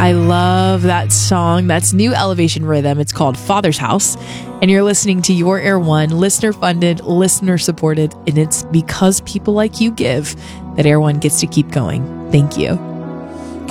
I love that song. That's New Elevation Rhythm. It's called Father's House. And you're listening to Your Air One, listener funded, listener supported. And it's because people like you give that Air One gets to keep going. Thank you.